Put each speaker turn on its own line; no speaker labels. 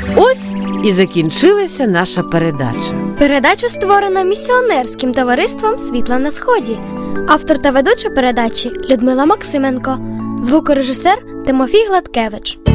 Ось і закінчилася наша передача.
Передача створена місіонерським товариством «Світла на Сході». Автор та ведуча передачі Людмила Максименко. Звукорежисер Тимофій Гладкевич.